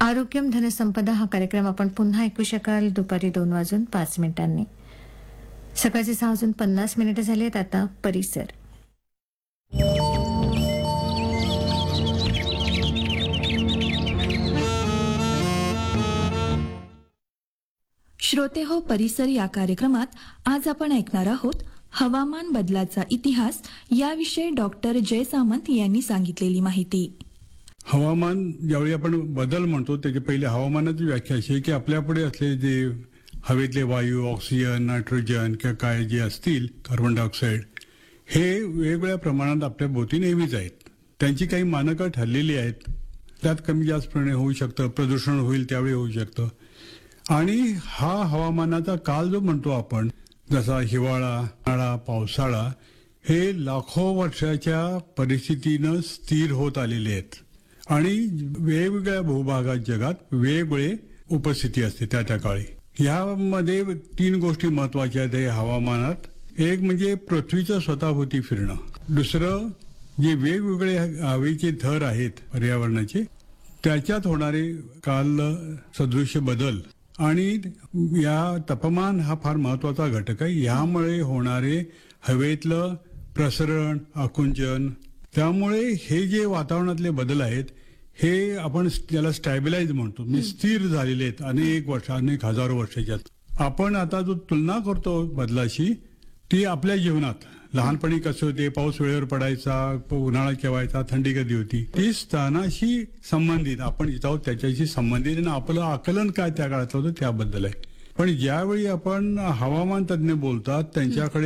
आरोग्यम धनसंपदा हा कार्यक्रम आपण पुन्हा ऐकू शकाल दुपारी 2:05 सकाळचे 6:50 झालेत. आता परिसर. श्रोते हो, परिसर या कार्यक्रमात आज आपण ऐकणार आहोत हवामान बदलाचा इतिहास याविषयी डॉक्टर जय सामंत यांनी सांगितलेली माहिती. हवामान ज्यावेळी आपण बदल म्हणतो त्याच्या पहिले हवामानाची व्याख्या अशी आहे की आपल्यापुढे असलेले जे हवेतले वायू, ऑक्सिजन, नायट्रोजन किंवा काय जे असतील, कार्बन डायऑक्साईड, हे वेगवेगळ्या प्रमाणात आपल्या भोवती नेहमीच आहेत. त्यांची काही मानकं ठरलेली आहेत. त्यात कमी जास्तपणे होऊ शकतं, प्रदूषण होईल त्यावेळी होऊ शकतं. आणि हा हवामानाचा काल जो म्हणतो आपण, जसा हिवाळा, उन्हाळा, पावसाळा, हे लाखो वर्षाच्या परिस्थितीनं स्थिर होत आलेले आहेत. आणि वेगवेगळ्या भूभागात जगात वेगवेगळे उपस्थिती असते त्या काळी. ह्यामध्ये 3 गोष्टी महत्वाच्या आहेत हवामानात. एक म्हणजे पृथ्वीचं स्वतःभोवती फिरणं. दुसरं जे वेगवेगळे हवेचे थर आहेत पर्यावरणाचे, त्याच्यात होणारे काल सदृश बदल. आणि या तापमान हा फार महत्वाचा घटक आहे. यामुळे होणारे हवेतलं प्रसरण, आकुंचन, त्यामुळे हे जे वातावरणातले बदल आहेत हे आपण त्याला स्टॅबिलाइज म्हणतो, म्हणजे स्थिर झालेले आहेत अनेक हजारो वर्षाच्यात. आपण आता जो तुलना करतो बदलाशी, ती आपल्या जीवनात लहानपणी कसे होते, पाऊस वेळेवर पडायचा, उन्हाळा केव्हायचा, थंडी कधी होती, ती स्थानाशी संबंधित आपण जिथं आहोत त्याच्याशी संबंधित आणि आपलं आकलन काय त्या काळात होतं त्याबद्दल आहे. पण ज्यावेळी आपण हवामान तज्ञ बोलतात त्यांच्याकडे